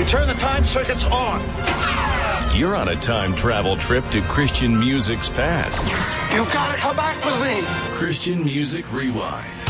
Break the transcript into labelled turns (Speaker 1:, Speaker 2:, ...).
Speaker 1: Turn the time circuits on.
Speaker 2: You're on a time travel trip to Christian music's past.
Speaker 1: You've got to come back with me.
Speaker 2: Christian Music Rewind.